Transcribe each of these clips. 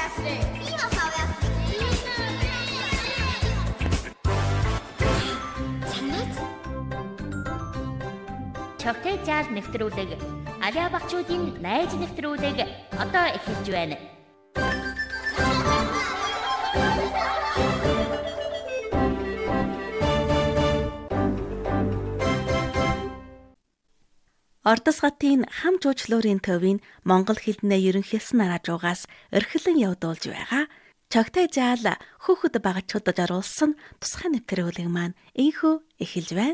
Чогтэй жаал нэвтрүүлэг Аливаа багчуудын найз нэвтрүүлэг одоо эхэлж байна. Ордосгатын хам жуучлуурын төвийн Монгол хэлнээ ерөнхийлсөн нараажуугаас орхилон явдуулж байгаа Чогтэй жаал хүүхэд багчуудад оруулсан тусгай нэвтрүүлэг маань энхүү эхэлж байна.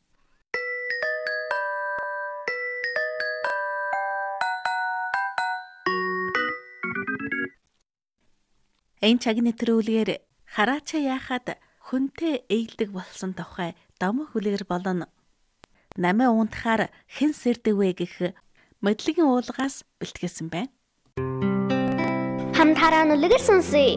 Энэ цаг нэвтрүүлгээр хараачаа яахад хүнтэй ээлдэг болсон тухай домог хүлээр болно. Намаа унтахаар хэн сэрдэг вэ гэх мэдлэгийн уулгаас бэлтгэсэн байна. Хамтараа нүлгэр сонсъё.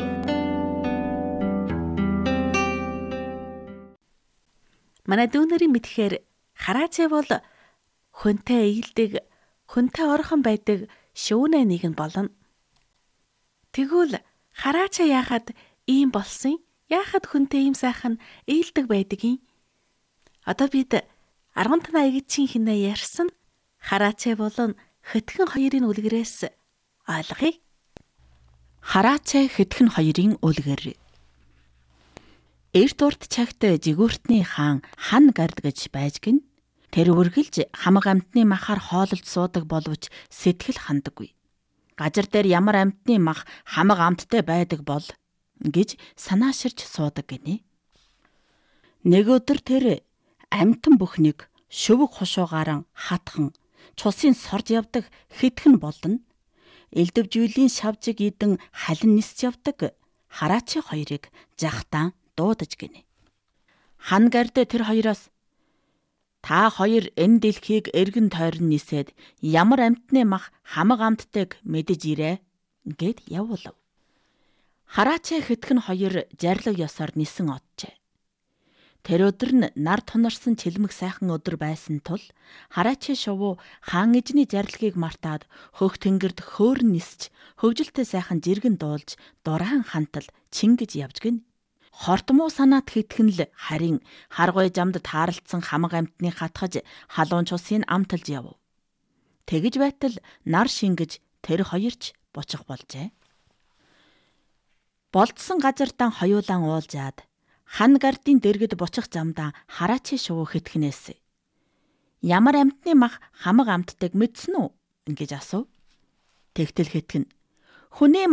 Манай дүүнэрийн мэдхээр хараачаа бол хүнтэй ээлдэг, хүнтэй орхон байдаг шүүнэ нэгэн болно. Тэгвэл хараачаа яахад ийм болсон? Яахад хүнтэй ийм сайхан ээлдэг байдаг юм? Одоо бид 15 аягчийн хинэ ярьсан хараачаа болон хэтхэн хоёрын үлгэрээс ойлгоё. Хараачаа хэтхэн хоёрын үлгэр. Эрт урт цагт жигүүртний хаан хан гард гэж байж гин. Тэр үргэлж хамаг амьтны махаар хоололж суудаг боловч сэтгэл хандаггүй. Газар дээр ямар амьтны мах хамаг амттай байдаг бол гэж санааширч суудаг гинэ. Нэг өдөр тэр амьтан бүхнийг шөвөг хошуугааран хатхан цусын сорж явдаг хэтхэн болон элдвжүүлийн шавжиг идэн халин нисч явдаг хараачаа хоёрыг жахтаан дуудаж гинэ. Хан гард тэр хоёроос та хоёр энэ дэлхийг эргэн тойрон нисээд ямар амьтны мах хамаг амттайг мэдэж ирээ гэд явуулав. Хараачаа хэтхэн хоёр зарлаг ёсоор нисэн оджээ. Тэр өдөр нь нар тунарсан чилмэг сайхан өдөр байсан тул хараачаа шувуу хаан эжний зарлагыг мартаад хөх тэнгэрд хөөрн нисч хөвжөлтэй сайхан жиргэн дуулж дураан хантал чингэж явж гин. Хортмоо санаат хэтхэн л харин харгуй замд таарлцсан хамаг амьтны хатгаж халуун цусын амталж яв. Тэгж байтал нар шингэж тэр хоёрч бучих болжээ. Болдсон газартаа хоёулаан уулзаад хан гардын дэргэд бучих замдаа хараачаа шувуу хэтхнээс ямар амьтны мах хамаг амттайг мэдсэн үү гэж асуув. Тэгтэл хэтхэн хүнээ